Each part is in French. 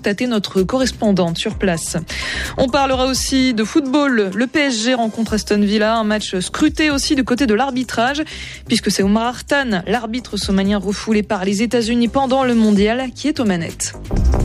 constaté notre correspondante sur place. On parlera aussi de football. Le PSG rencontre Aston Villa, un match scruté aussi du côté de l'arbitrage, puisque c'est Omar Hartan, l'arbitre somalien refoulé par les États-Unis pendant le mondial, qui est aux manettes.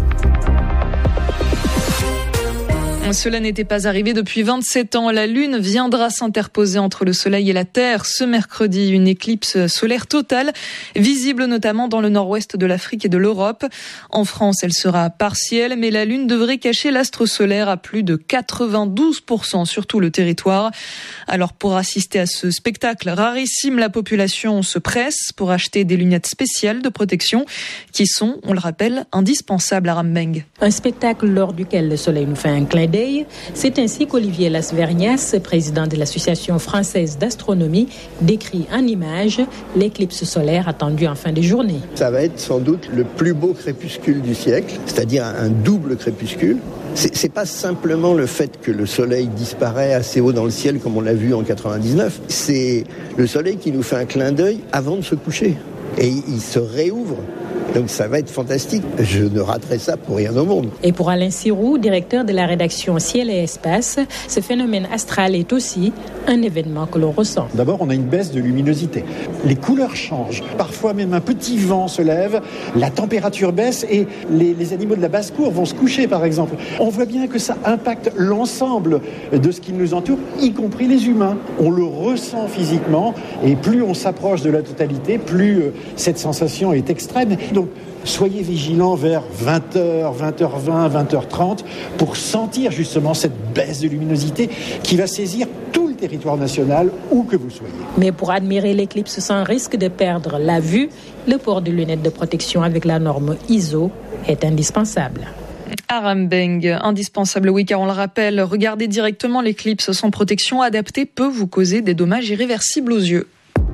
Cela n'était pas arrivé depuis 27 ans. La Lune viendra s'interposer entre le Soleil et la Terre ce mercredi. Une éclipse solaire totale, visible notamment dans le nord-ouest de l'Afrique et de l'Europe. En France, elle sera partielle, mais la Lune devrait cacher l'astre solaire à plus de 92% sur tout le territoire. Alors pour assister à ce spectacle rarissime, la population se presse pour acheter des lunettes spéciales de protection qui sont, on le rappelle, indispensables à Rambeng. Un spectacle lors duquel le Soleil nous fait un clin d'œil. C'est ainsi qu'Olivier Lasvernias, président de l'Association française d'astronomie, décrit en images l'éclipse solaire attendue en fin de journée. Ça va être sans doute le plus beau crépuscule du siècle, c'est-à-dire un double crépuscule. C'est pas simplement le fait que le soleil disparaît assez haut dans le ciel comme on l'a vu en 99, c'est le soleil qui nous fait un clin d'œil avant de se coucher. Et il se réouvre. Donc ça va être fantastique. Je ne raterai ça pour rien au monde. Et pour Alain Sirou, directeur de la rédaction Ciel et Espace, ce phénomène astral est aussi un événement que l'on ressent. D'abord, on a une baisse de luminosité. Les couleurs changent. Parfois même un petit vent se lève, la température baisse et les animaux de la basse-cour vont se coucher, par exemple. On voit bien que ça impacte l'ensemble de ce qui nous entoure, y compris les humains. On le ressent physiquement et plus on s'approche de la totalité, plus cette sensation est extrême. Donc, soyez vigilants vers 20h, 20h20, 20h30 pour sentir justement cette baisse de luminosité qui va saisir tout le territoire national, où que vous soyez. Mais pour admirer l'éclipse sans risque de perdre la vue, le port de lunettes de protection avec la norme ISO est indispensable. À Rambeng, indispensable, oui, car on le rappelle, regarder directement l'éclipse sans protection adaptée peut vous causer des dommages irréversibles aux yeux.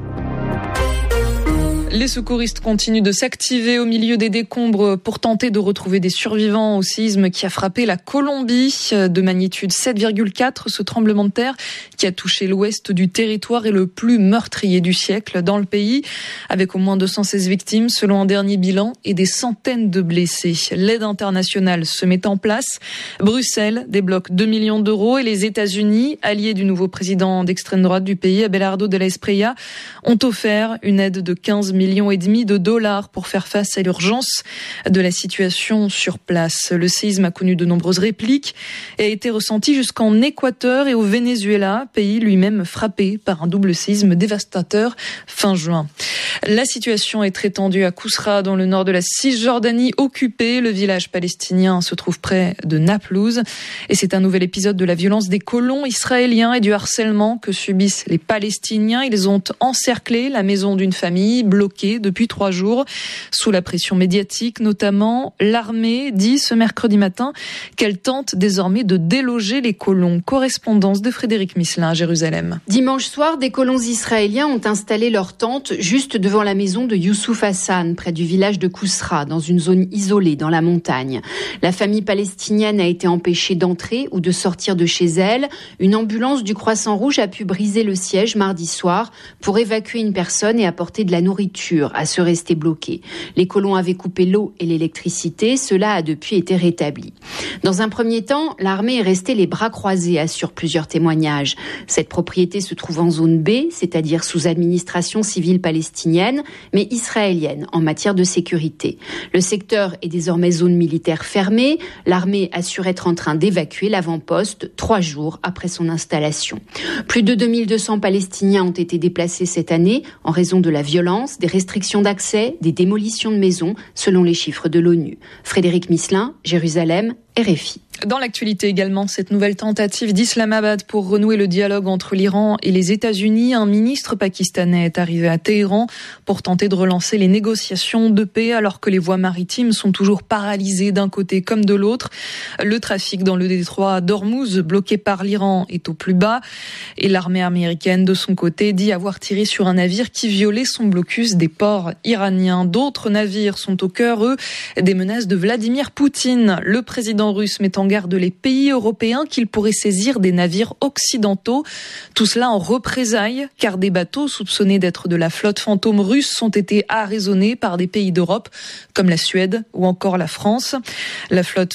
Les secouristes continuent de s'activer au milieu des décombres pour tenter de retrouver des survivants au séisme qui a frappé la Colombie de magnitude 7,4. Ce tremblement de terre qui a touché l'ouest du territoire est le plus meurtrier du siècle dans le pays, avec au moins 216 victimes selon un dernier bilan et des centaines de blessés. L'aide internationale se met en place. Bruxelles débloque 2 millions d'euros et les États-Unis, alliés du nouveau président d'extrême droite du pays, Abelardo de la Espriella, ont offert une aide de 15 millions et demi de dollars pour faire face à l'urgence de la situation sur place. Le séisme a connu de nombreuses répliques et a été ressenti jusqu'en Équateur et au Venezuela, pays lui-même frappé par un double séisme dévastateur fin juin. La situation est très tendue à Kousra, dans le nord de la Cisjordanie occupée. Le village palestinien se trouve près de Naplouse et c'est un nouvel épisode de la violence des colons israéliens et du harcèlement que subissent les Palestiniens. Ils ont encerclé la maison d'une famille, bloquée depuis 3 jours, sous la pression médiatique notamment. L'armée dit ce mercredi matin qu'elle tente désormais de déloger les colons. Correspondance de Frédéric Misselin à Jérusalem. Dimanche soir, des colons israéliens ont installé leur tente juste devant la maison de Youssouf Hassan, près du village de Kousra, dans une zone isolée dans la montagne. La famille palestinienne a été empêchée d'entrer ou de sortir de chez elle. Une ambulance du Croissant Rouge a pu briser le siège mardi soir pour évacuer une personne et apporter de la nourriture à se rester bloqués. Les colons avaient coupé l'eau et l'électricité. Cela a depuis été rétabli. Dans un premier temps, l'armée est restée les bras croisés, assurent plusieurs témoignages. Cette propriété se trouve en zone B, c'est-à-dire sous administration civile palestinienne, mais israélienne en matière de sécurité. Le secteur est désormais zone militaire fermée. L'armée assure être en train d'évacuer l'avant-poste 3 jours après son installation. Plus de 2200 Palestiniens ont été déplacés cette année en raison de la violence, des restrictions d'accès, des démolitions de maisons, selon les chiffres de l'ONU. Frédéric Misselin, Jérusalem, RFI. Dans l'actualité également, cette nouvelle tentative d'Islamabad pour renouer le dialogue entre l'Iran et les États-Unis. Un ministre pakistanais est arrivé à Téhéran pour tenter de relancer les négociations de paix alors que les voies maritimes sont toujours paralysées d'un côté comme de l'autre. Le trafic dans le détroit d'Ormuz, bloqué par l'Iran, est au plus bas. Et l'armée américaine, de son côté, dit avoir tiré sur un navire qui violait son blocus des ports iraniens. D'autres navires sont au cœur, eux, des menaces de Vladimir Poutine. Le président russe met en garde les pays européens qu'il pourrait saisir des navires occidentaux. Tout cela en représailles, car des bateaux soupçonnés d'être de la flotte fantôme russe ont été arraisonnés par des pays d'Europe, comme la Suède ou encore la France. La flotte